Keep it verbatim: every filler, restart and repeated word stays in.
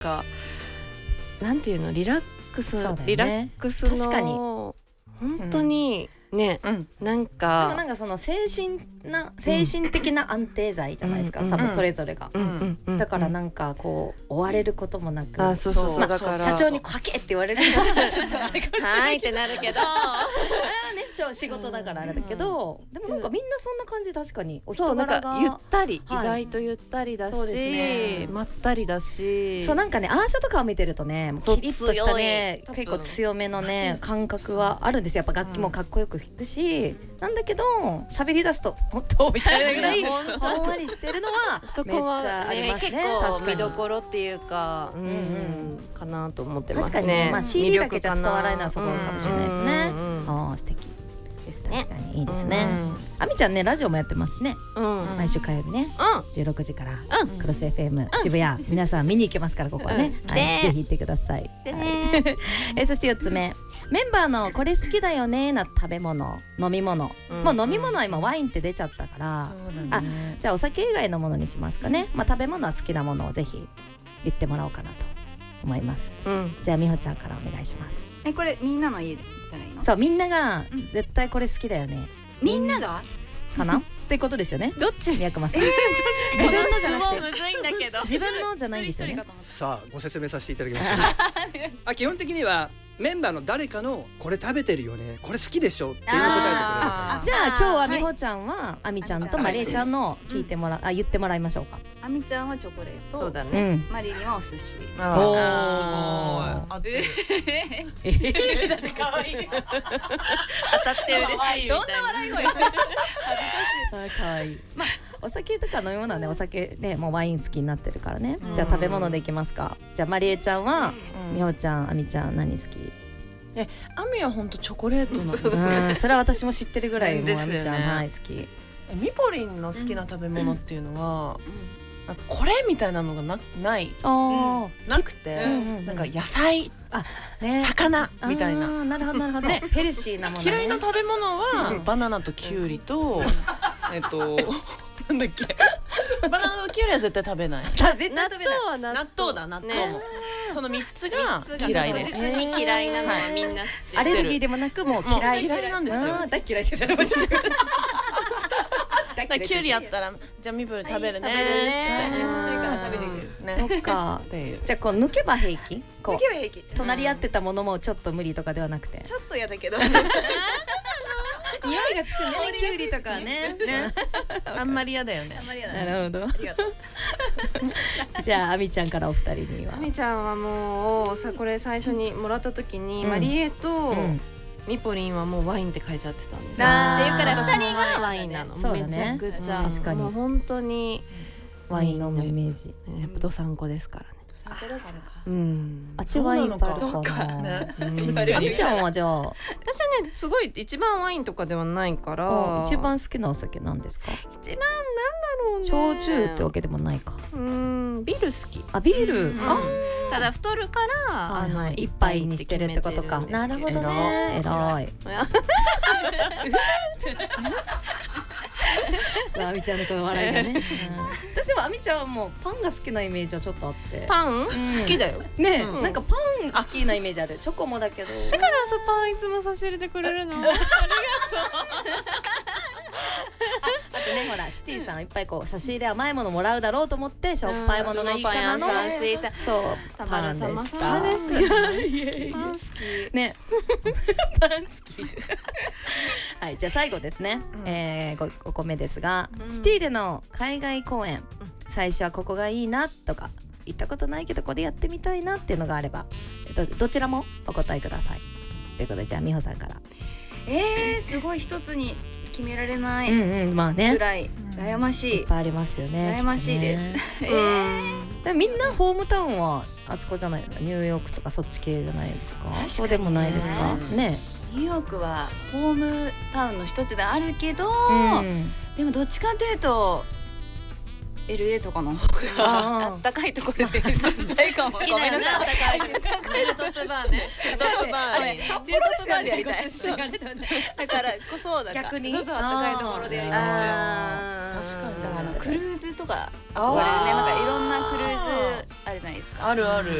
かなんていうのリラックス、 ね、 リラックスの確かに本当に、うん、ね、うん、なんかでもなんかその精神な精神的な安定剤じゃないですか、うん、多分それぞれが、うんうんうん、だからなんかこう追われることもなく、 あ、そうそうそう、まあ、だから社長にかけって言われるのはちょっとあれかもしれないはいってなるけどね、 仕事だからあれだけど、うん、でもなんかみんなそんな感じ、確かにお人柄ががゆったり、 はい、 意外とゆったりだし、 そうですね、 まったりだし、 そうなんかねアーシャとかを見てるとね、キリッとしたね結構強めのね感覚はあるんですよ。やっぱ楽器もかっこよく弾くし、うん、なんだけど喋り出すと本当みたいなぐらいほんわりしてるのはそこは、ね、 めっちゃありますね。 結構見どころっていうか、うんうん、かなと思ってますね。 確かにね、まあ、シーディー だけじゃ伝わらないのはそこかもしれないですね。ああ素敵です、確かにいいですね。あみちゃんねラジオもやってますしね、うん、毎週火曜日ね、うん、じゅうろくじから、うん、クロス エフエム、うん、渋谷、皆さん見に行けますからここはね、うん、はい、ぜひ行ってください。でね、はい、えそしてよっつめ、メンバーのこれ好きだよねな食べ物飲み物、うん、もう飲み物は今ワインって出ちゃったから、そうだね、あ、じゃあお酒以外のものにしますかね、まあ、食べ物は好きなものをぜひ言ってもらおうかなと思います、うん、じゃあみほちゃんからお願いします。 え、これみんなの家で言ったらいいの？ そう、みんなが絶対これ好きだよね、 うん、みんながかなってことですよね。 どっち？ 宮熊さん、 えー、 自分のじゃなくてむずいんだけど自分のじゃないんですよね。 さあご説明させていただきましょうあ、基本的にはメンバーの誰かのこれ食べてるよね、これ好きでしょっていうのを答えてくれる。じゃあ今日はみほちゃんはあみちゃんとまりえちゃんの聞いてもら、あ、言ってもらいましょうか。 あみちゃんはチョコレート、 そうだね、 マリーにはお寿司。 ああ、すごい。 えー、だって可愛い当たって嬉しいみたいな。 どんな笑い声。 恥ずかしい。可愛い。まあお酒とか飲み物はね、お酒ねもうワイン好きになってるからね。じゃあ食べ物でいきますか。じゃあまりえちゃんは、みほちゃん、あみちゃん何好き？ え、あみは本当チョコレートなんですよ。 うん、それは私も知ってるぐらいもうあみちゃんはい好き。 え、みぽりんの好きな食べ物っていうのは、なんかこれみたいなのが な, ない、うん、なくて、うんうんうん、なんか野菜、あ、ね、魚みたいな。 なるほどなるほど、ね、ヘルシーなもの、ね、 嫌いな食べ物は、うん、バナナとキュウリと、えっとなんだっけバナナとキュウリは絶対食べない。 絶対食べない。 納豆だ、納豆も、ね、そのみっつが嫌いです。 実に嫌いなのはみんな知ってる。 アレルギーでもなくもう嫌い、 嫌いなんですよ。 大嫌いですよね。 キュウリあったらじゃあみぶり食べるね、 食べるね、 食べてくるね。そっか。じゃあこう抜けば平気？ 抜けば平気。 隣り合ってたものもちょっと無理とかではなくて。 ちょっと嫌だけど。 匂いがつくね、キュウリとかね。 あんまり嫌だよね。 なるほど。じゃああみちゃんからお二人には。 あみちゃんはもうさ、これ最初にもらった時にマリエとみぽりんはもうワインって書いちゃってたんで、っていうからふたりはワインなの。めちゃくちゃもう本当にワインのイメージ。やっぱどさんこですからね。うん、 あっちワインいっぱいあるかな。あみちゃんはじゃあ、 私はねすごい一番ワインとかではないから、 一番好きなお酒なんですか？ 一番なんだろうね。 焼酎ってわけでもないか。 うん、ビール好き。 あ、ビール。あ、 ただ太るからあの一杯にしてるってことか。なるほどね。偉い。あみちゃんのこの笑いがね。私でもあみちゃんはもうパンが好きなイメージはちょっとあって。 パン好きだよね。なんかパン好きなイメージある。チョコもだけど。だからさ、パンいつも差し入れてくれるの。ありがとう。 あとね、ほらシティさんいっぱいこう差し入れ甘いものもらうだろうと思ってしょっぱいものがいいかなの。そう、パンでした。パン好きね。パン好き。はい、じゃあ最後ですね。ええ、ごこめですが、シティでの海外公演、最初はここがいいなとか行ったことないけどここでやってみたいなっていうのがあれば、ど, どちらもお答えくださいということで、じゃあみほさんから。 えー、すごい一つに決められないぐらい悩ましい、 いっぱいありますよね。 悩ましいです、ね。えー、でみんなホームタウンはあそこじゃないの？ニューヨークとかそっち系じゃないですか？そうでもないですかね。 ニューヨークはホームタウンの一つであるけど、うん、でもどっちかというとエルエー とかの方があったかいところで過ごしたいかも。 好きだよね、あったかいチルトップバーね。チルトップバーね。 札幌ですよね、やりたい。だからこそだから逆にそうそうあったかいところでやりたい。確かに。クルーズとか憧れるね。なんかいろんなクルーズあるじゃないですか。 あるある。